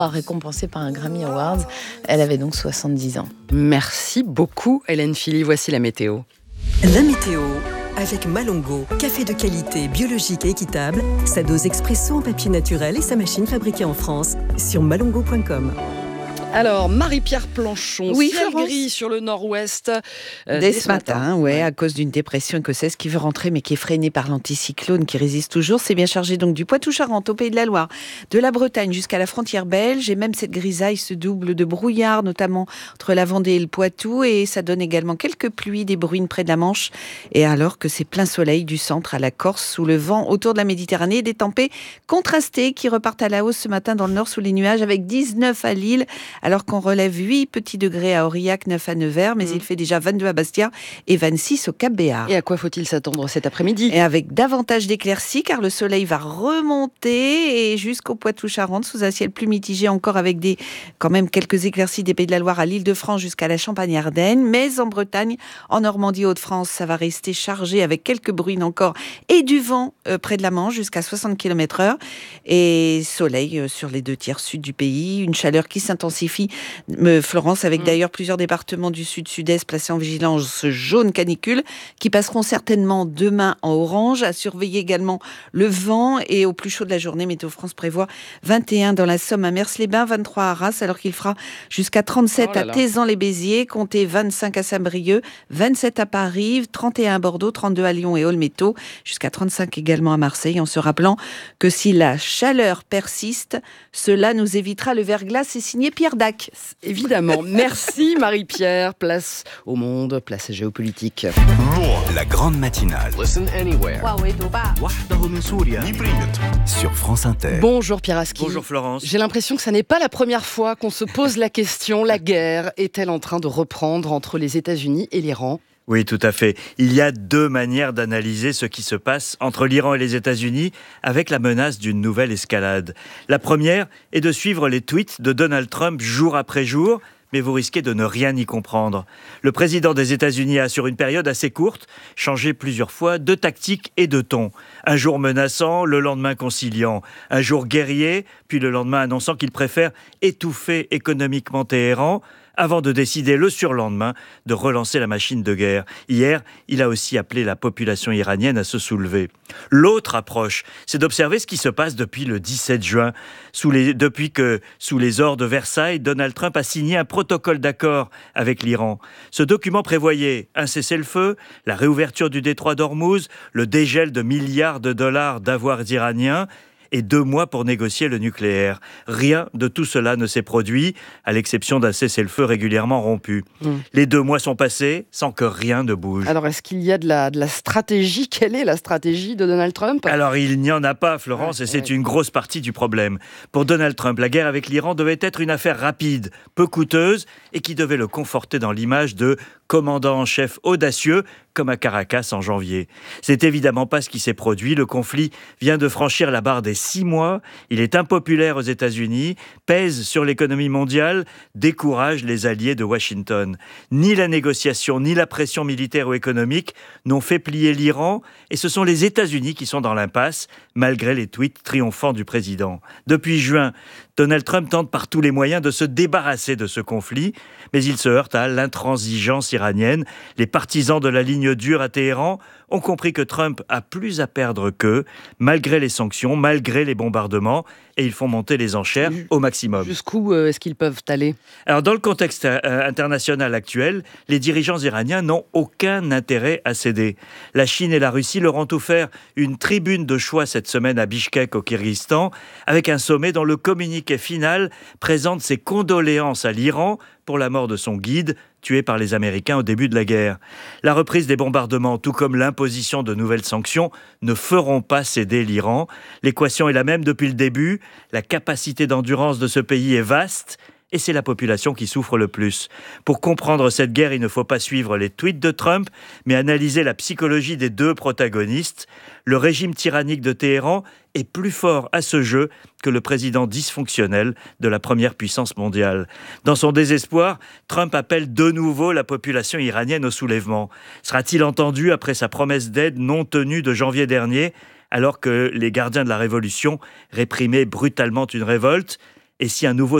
Récompensée par un Grammy Awards. Elle avait donc 70 ans. Merci beaucoup Hélène Philly, voici la météo. La météo avec Malongo, café de qualité, biologique et équitable, sa dose expresso en papier naturel et sa machine fabriquée en France sur malongo.com. Alors, Marie-Pierre Planchon, oui, ciel Florence. gris sur le nord-ouest. Dès ce matin, à cause d'une dépression écossaise qui veut rentrer mais qui est freinée par l'anticyclone qui résiste toujours. C'est bien chargé donc du Poitou-Charentes au Pays de la Loire, de la Bretagne jusqu'à la frontière belge. Et même cette grisaille se double de brouillard, notamment entre la Vendée et le Poitou. Et ça donne également quelques pluies, des bruines près de la Manche. Et alors que c'est plein soleil du centre à la Corse, sous le vent autour de la Méditerranée, des tempêtes contrastées qui repartent à la hausse ce matin dans le nord sous les nuages avec 19 à Lille. Alors qu'on relève 8 petits degrés à Aurillac, 9 à Nevers, mais il fait déjà 22 à Bastia et 26 au Cap-Béar. Et à quoi faut-il s'attendre cet après-midi ? Et avec davantage d'éclaircies, car le soleil va remonter et jusqu'au Poitou-Charentes, sous un ciel plus mitigé encore avec quand même quelques éclaircies des Pays de la Loire à l'Île-de-France jusqu'à la Champagne-Ardenne. Mais en Bretagne, en Normandie, Hauts-de-France, ça va rester chargé avec quelques bruines encore et du vent près de la Manche jusqu'à 60 km/h. Et soleil sur les 2 tiers sud du pays, une chaleur qui s'intensifie. Florence, avec d'ailleurs plusieurs départements du sud-sud-est placés en vigilance jaune canicule, qui passeront certainement demain en orange. À surveiller également le vent et au plus chaud de la journée, Météo France prévoit 21 dans la Somme à Mers-les-Bains, 23 à Arras, alors qu'il fera jusqu'à 37 à Tézan-les-Béziers, comptez 25 à Saint-Brieuc, 27 à Paris, 31 à Bordeaux, 32 à Lyon et Olmeto, jusqu'à 35 également à Marseille, en se rappelant que si la chaleur persiste, cela nous évitera le verglas. C'est signé Pierre Dac. Évidemment. Merci Marie-Pierre. Place au monde, place géopolitique. La grande matinale. Listen anywhere. Sur France Inter. Bonjour Pierre Aski. Bonjour Florence. J'ai l'impression que ça n'est pas la première fois qu'on se pose la question, la guerre est-elle en train de reprendre entre les États-Unis et l'Iran ? Oui, tout à fait. Il y a deux manières d'analyser ce qui se passe entre l'Iran et les États-Unis avec la menace d'une nouvelle escalade. La première est de suivre les tweets de Donald Trump jour après jour, mais vous risquez de ne rien y comprendre. Le président des États-Unis a, sur une période assez courte, changé plusieurs fois de tactique et de ton. Un jour menaçant, le lendemain conciliant. Un jour guerrier, puis le lendemain annonçant qu'il préfère étouffer économiquement Téhéran, avant de décider le surlendemain de relancer la machine de guerre. Hier, il a aussi appelé la population iranienne à se soulever. L'autre approche, c'est d'observer ce qui se passe depuis le 17 juin. Depuis que, sous les ors de Versailles, Donald Trump a signé un protocole d'accord avec l'Iran. Ce document prévoyait un cessez-le-feu, la réouverture du détroit d'Ormuz, le dégel de milliards de dollars d'avoirs iraniens, et 2 mois pour négocier le nucléaire. Rien de tout cela ne s'est produit, à l'exception d'un cessez-le-feu régulièrement rompu. Les 2 mois sont passés sans que rien ne bouge. Alors, est-ce qu'il y a de la stratégie ? Quelle est la stratégie de Donald Trump ? Alors, il n'y en a pas, Florence, et c'est une grosse partie du problème. Pour Donald Trump, la guerre avec l'Iran devait être une affaire rapide, peu coûteuse, et qui devait le conforter dans l'image de commandant en chef audacieux, comme à Caracas en janvier. C'est évidemment pas ce qui s'est produit. Le conflit vient de franchir la barre des 6 mois. Il est impopulaire aux États-Unis, pèse sur l'économie mondiale, décourage les alliés de Washington. Ni la négociation, ni la pression militaire ou économique n'ont fait plier l'Iran, et ce sont les États-Unis qui sont dans l'impasse, malgré les tweets triomphants du président. Depuis juin, Donald Trump tente par tous les moyens de se débarrasser de ce conflit, mais il se heurte à l'intransigeance iranienne. Les partisans de la ligne dure à Téhéran ont compris que Trump a plus à perdre qu'eux, malgré les sanctions, malgré les bombardements, et ils font monter les enchères au maximum. Jusqu'où est-ce qu'ils peuvent aller ? Alors, dans le contexte international actuel, les dirigeants iraniens n'ont aucun intérêt à céder. La Chine et la Russie leur ont offert une tribune de choix cette semaine à Bichkek, au Kirghizstan, avec un sommet dont le communiqué final présente ses condoléances à l'Iran pour la mort de son guide, tué par les Américains au début de la guerre. La reprise des bombardements, tout comme l'imposition de nouvelles sanctions, ne feront pas céder l'Iran. L'équation est la même depuis le début. La capacité d'endurance de ce pays est vaste, et c'est la population qui souffre le plus. Pour comprendre cette guerre, il ne faut pas suivre les tweets de Trump, mais analyser la psychologie des deux protagonistes. Le régime tyrannique de Téhéran est plus fort à ce jeu que le président dysfonctionnel de la première puissance mondiale. Dans son désespoir, Trump appelle de nouveau la population iranienne au soulèvement. Sera-t-il entendu après sa promesse d'aide non tenue de janvier dernier, alors que les gardiens de la révolution réprimaient brutalement une révolte ? Et si un nouveau